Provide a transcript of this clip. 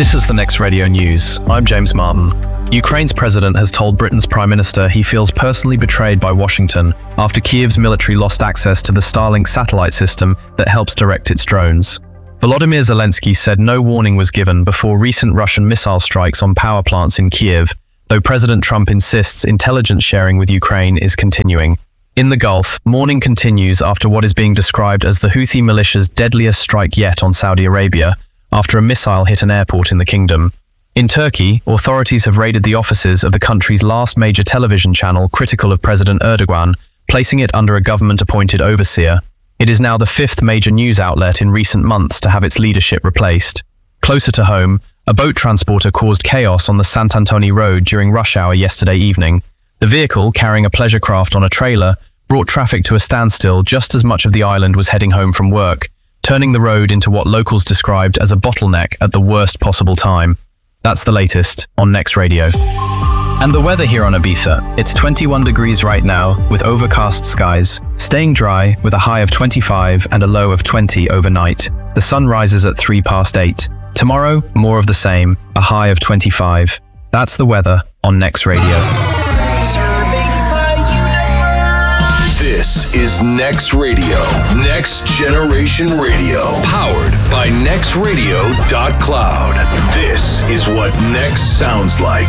This is the Next Radio News. I'm James Martin. Ukraine's president has told Britain's Prime Minister he feels personally betrayed by Washington after Kiev's military lost access to the Starlink satellite system that helps direct its drones. Volodymyr Zelensky said no warning was given before recent Russian missile strikes on power plants in Kiev, though President Trump insists intelligence sharing with Ukraine is continuing. In the Gulf, mourning continues after what is being described as the Houthi militia's deadliest strike yet on Saudi Arabia, after a missile hit an airport in the kingdom. In Turkey, authorities have raided the offices of the country's last major television channel critical of President Erdogan, placing it under a government-appointed overseer. It is now the fifth major news outlet in recent months to have its leadership replaced. Closer to home, a boat transporter caused chaos on the Sant Antoni Road during rush hour yesterday evening. The vehicle, carrying a pleasure craft on a trailer, brought traffic to a standstill just as much of the island was heading home from work, turning the road into what locals described as a bottleneck at the worst possible time. That's the latest on Next Radio. And the weather here on Ibiza. It's 21 degrees right now with overcast skies, staying dry with a high of 25 and a low of 20 overnight. The sun rises at 8:03. Tomorrow, more of the same, a high of 25. That's the weather on Next Radio. This is Next Radio, Next Generation Radio, powered by nextradio.cloud. This is what Next sounds like.